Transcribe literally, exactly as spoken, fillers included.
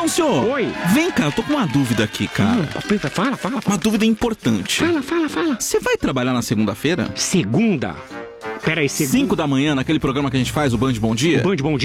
senhor. Oi. Vem cá, eu tô com uma dúvida aqui, cara. Hum, fala, fala, fala. Uma dúvida importante. Fala, fala, fala. Você vai trabalhar na segunda-feira? Segunda? Peraí, segunda. Cinco da manhã, naquele programa que a gente faz, o Band Bom Dia? Band Bom Dia.